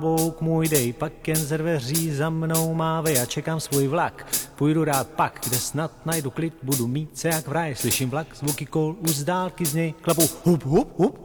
Vouk můj dej, pak jen ze dveří za mnou mávej a čekám svůj vlak. Půjdu rád pak, kde snad najdu klid, budu mít se jak v ráji. Slyším vlak, zvuky kol, už z dálky z něj klapou hup, hup, hup.